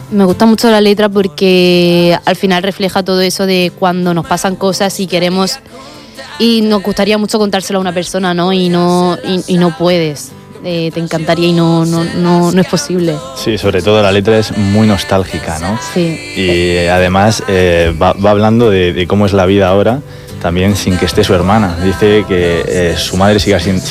Me gusta mucho la letra porque al final refleja todo eso de cuando nos pasan cosas y queremos y nos gustaría mucho contárselo a una persona, ¿no? Y no puedes. Te encantaría y no es posible. Sí, sobre todo la letra es muy nostálgica, ¿no? Sí. Y además va hablando de cómo es la vida ahora, también sin que esté su hermana. Dice que su madre sigue